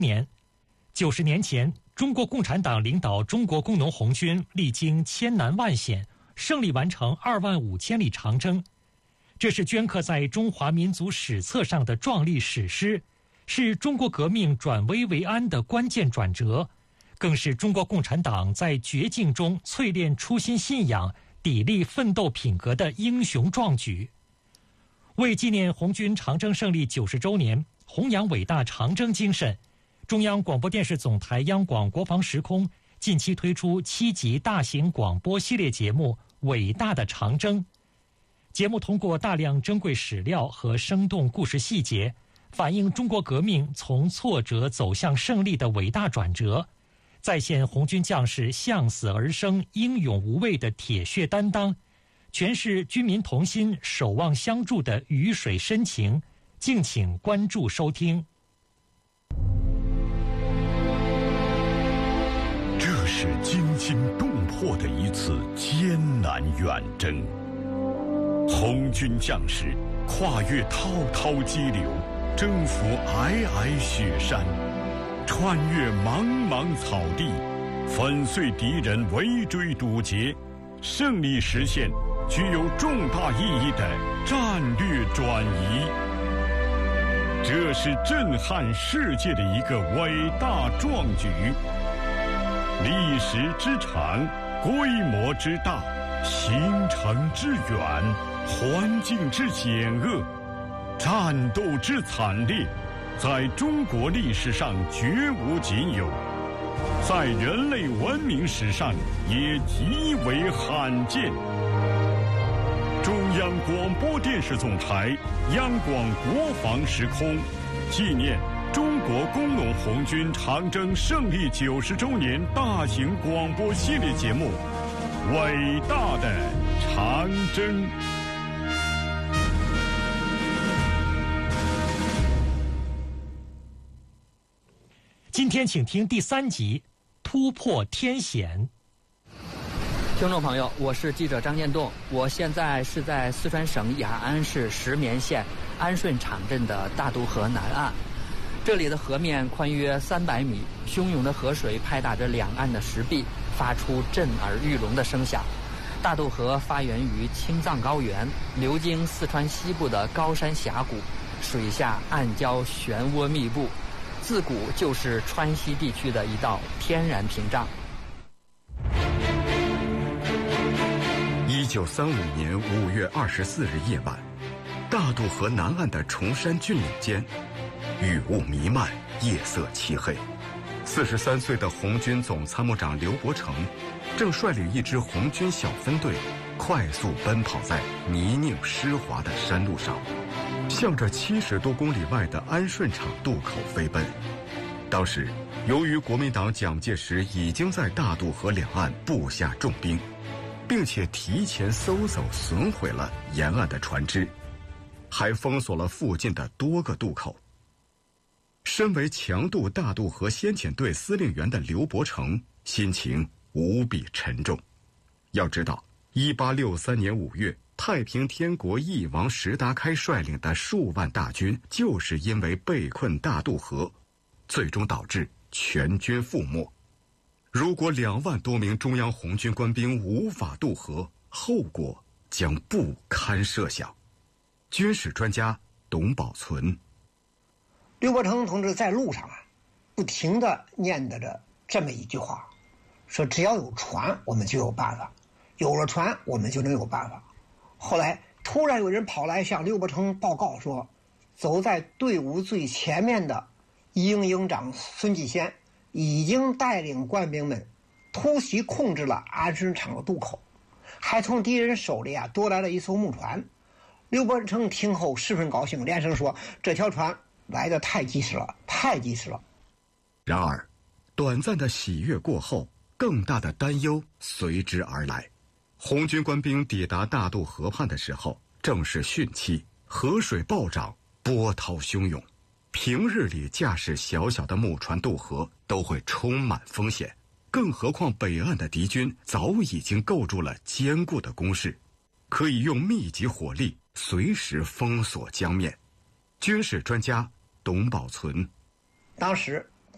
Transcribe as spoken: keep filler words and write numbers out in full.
年。九十年前，中国共产党领导中国工农红军历经千难万险，胜利完成二万五千里长征。这是镌刻在中华民族史册上的壮丽史诗，是中国革命转危为安的关键转折，更是中国共产党在绝境中淬炼初心信仰、砥砺奋斗品格的英雄壮举。为纪念红军长征胜利九十周年，弘扬伟大长征精神，中央广播电视总台央广国防时空近期推出七集大型广播系列节目《伟大的长征》。节目通过大量珍贵史料和生动故事细节，反映中国革命从挫折走向胜利的伟大转折，再现红军将士向死而生、英勇无畏的铁血担当，诠释军民同心、守望相助的鱼水深情。敬请关注收听。 这是惊心动魄的一次艰难远征。红军将士跨越滔滔激流，征服皑皑雪山，穿越茫茫草地，粉碎敌人围追堵截，胜利实现具有重大意义的战略转移。这是震撼世界的一个伟大壮举，历史之长，规模之大，行程之远，环境之险恶，战斗之惨烈，在中国历史上绝无仅有，在人类文明史上也极为罕见。中央广播电视总台央广国防时空纪念中国工农红军长征胜利九十周年大型广播系列节目《伟大的长征》。 今天请听第三集《突破天险》。 听众朋友，我是记者张建栋，我现在是在四川省雅安市石棉县安顺场镇的大渡河南岸。这里的河面宽约三百米，汹涌的河水拍打着两岸的石壁，发出震耳欲聋的声响。大渡河发源于青藏高原，流经四川西部的高山峡谷，水下暗礁漩涡密布，自古就是川西地区的一道天然屏障。 一九三五年五月二十四日夜晚，大渡河南岸的崇山峻岭间，雨雾弥漫，夜色漆黑。四十三岁的红军总参谋长刘伯承，正率领一支红军小分队，快速奔跑在泥泞湿滑的山路上，向着七十多公里外的安顺场渡口飞奔。当时，由于国民党蒋介石已经在大渡河两岸布下重兵，并且提前搜走损毁了沿岸的船只，还封锁了附近的多个渡口。身为强渡大渡河先遣队司令员的刘伯承心情无比沉重。要知道，一八六三年五月，太平天国翼王石达开率领的数万大军，就是因为被困大渡河，最终导致全军覆没。如果两万多名中央红军官兵无法渡河，后果将不堪设想。军事专家董宝存： 刘伯承同志在路上啊，不停地念叨着这么一句话，说只要有船，我们就有办法；有了船，我们就能有办法。后来突然有人跑来向刘伯承报告说，走在队伍最前面的营营长孙继先已经带领官兵们突袭控制了安顺场的渡口，还从敌人手里啊夺来了一艘木船。刘伯承听后十分高兴，连声说：“这条船来得太及时了，太及时了。” 然而，短暂的喜悦过后，更大的担忧随之而来。红军官兵抵达大渡河畔的时候，正是汛期，河水暴涨，波涛汹涌。平日里驾驶小小的木船渡河都会充满风险，更何况北岸的敌军早已经构筑了坚固的工事，可以用密集火力随时封锁江面。军事专家董宝存： 当时